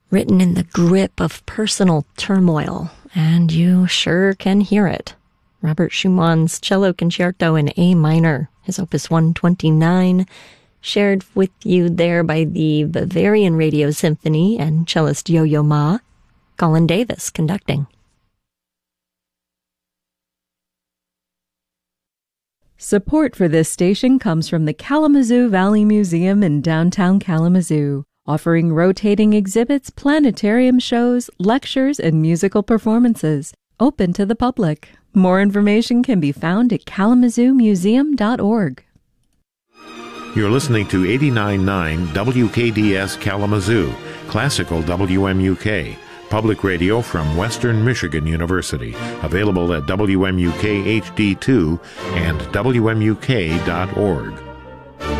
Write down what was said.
written in the grip of personal turmoil, and you sure can hear it. Robert Schumann's Cello Concerto in A minor, his Opus 129, shared with you there by the Bavarian Radio Symphony and cellist Yo-Yo Ma, Colin Davis conducting. Support for this station comes from the Kalamazoo Valley Museum in downtown Kalamazoo, offering rotating exhibits, planetarium shows, lectures, and musical performances, open to the public. More information can be found at kalamazoomuseum.org. You're listening to 89.9 WKDS Kalamazoo, classical WMUK, public radio from Western Michigan University, available at WMUK HD2 and WMUK.org.